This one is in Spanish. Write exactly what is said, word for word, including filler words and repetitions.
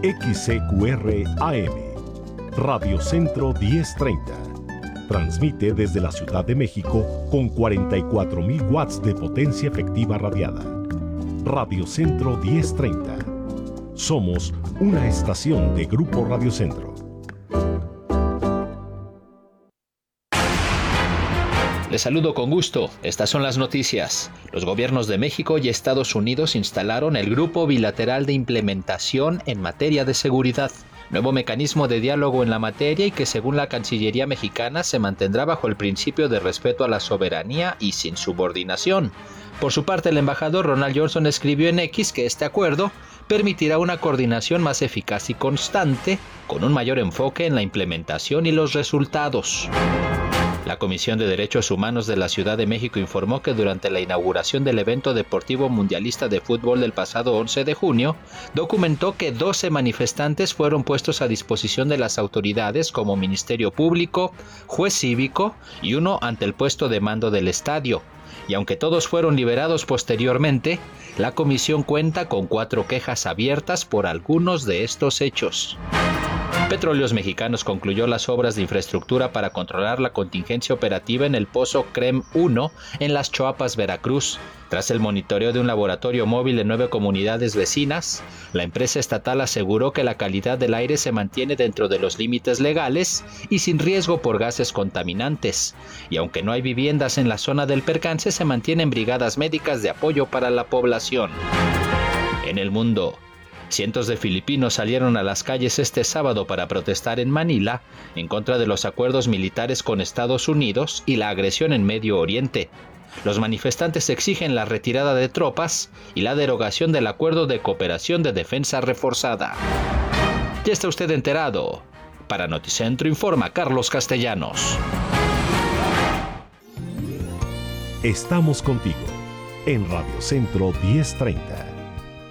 X C Q R A M, Radio Centro diez treinta. Transmite desde la Ciudad de México con cuarenta y cuatro mil watts de potencia efectiva radiada. Radio Centro diez treinta. Somos una estación de Grupo Radio Centro. Les saludo con gusto. Estas son las noticias. Los gobiernos de México y Estados Unidos instalaron el Grupo Bilateral de Implementación en materia de seguridad, nuevo mecanismo de diálogo en la materia y que según la Cancillería mexicana se mantendrá bajo el principio de respeto a la soberanía y sin subordinación. Por su parte, el embajador Ronald Johnson escribió en X que este acuerdo permitirá una coordinación más eficaz y constante, con un mayor enfoque en la implementación y los resultados. La Comisión de Derechos Humanos de la Ciudad de México informó que durante la inauguración del evento deportivo mundialista de fútbol del pasado once de junio, documentó que doce manifestantes fueron puestos a disposición de las autoridades como Ministerio Público, juez cívico y uno ante el puesto de mando del estadio. Y aunque todos fueron liberados posteriormente, la comisión cuenta con cuatro quejas abiertas por algunos de estos hechos. Petróleos Mexicanos concluyó las obras de infraestructura para controlar la contingencia operativa en el Pozo CREM uno en Las Choapas, Veracruz. Tras el monitoreo de un laboratorio móvil en nueve comunidades vecinas, la empresa estatal aseguró que la calidad del aire se mantiene dentro de los límites legales y sin riesgo por gases contaminantes. Y aunque no hay viviendas en la zona del percance, se mantienen brigadas médicas de apoyo para la población. En el mundo, cientos de filipinos salieron a las calles este sábado para protestar en Manila en contra de los acuerdos militares con Estados Unidos y la agresión en Medio Oriente. Los manifestantes exigen la retirada de tropas y la derogación del Acuerdo de Cooperación de Defensa Reforzada. Ya está usted enterado. Para Noticentro informa Carlos Castellanos. Estamos contigo en Radio Centro diez treinta.